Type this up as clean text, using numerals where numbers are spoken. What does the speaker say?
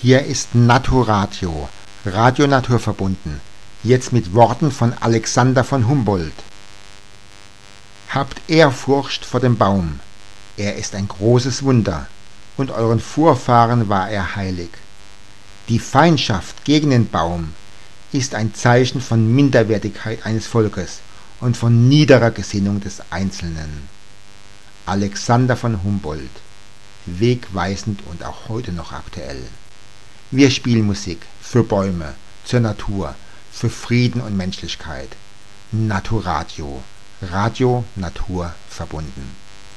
Hier ist Naturadio, Radio Naturverbunden, jetzt mit Worten von Alexander von Humboldt. Habt Ehrfurcht vor dem Baum, er ist ein großes Wunder, und euren Vorfahren war er heilig. Die Feindschaft gegen den Baum ist ein Zeichen von Minderwertigkeit eines Volkes und von niederer Gesinnung des Einzelnen. Alexander von Humboldt, wegweisend und auch heute noch aktuell. Wir spielen Musik für Bäume, zur Natur, für Frieden und Menschlichkeit. Naturadio, Radio Natur verbunden.